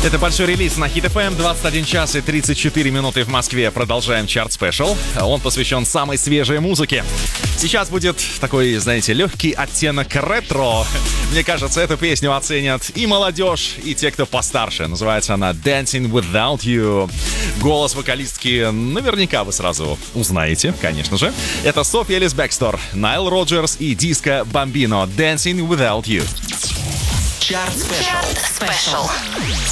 Это большой релиз на Hit FM, 21 час и 34 минуты в Москве. Продолжаем чарт спешл. Он посвящен самой свежей музыке. Сейчас будет такой, знаете, легкий оттенок ретро. Мне кажется, эту песню оценят и молодежь, и те, кто постарше. Называется она Dancing Without You. Голос вокалистки наверняка вы сразу узнаете, конечно же. Это София Элис Бэкстор, Найл Роджерс и Диско Бамбино. Dancing Without You. Чарт спешл.